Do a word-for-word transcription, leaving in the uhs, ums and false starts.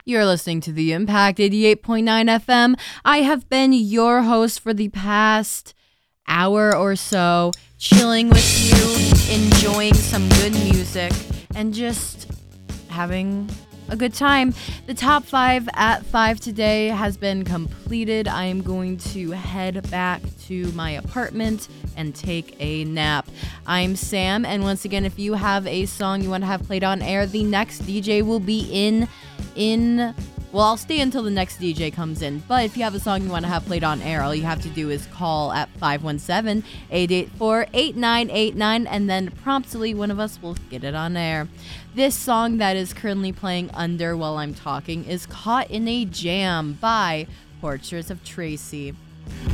You're listening to The Impact eighty-eight point nine F M. I have been your host for the past hour or so, chilling with you, enjoying some good music, and just having a good time. The top five at five today has been completed. I am going to head back to my apartment and take a nap. I'm Sam, and once again, if you have a song you want to have played on air, the next D J will be in in well, I'll stay until the next D J comes in, but if you have a song you want to have played on air, all you have to do is call at five one seven, eight eight four, eight nine eight nine, and then promptly one of us will get it on air. This song that is currently playing under while I'm talking is Caught in a Jam by Portraits of Tracy.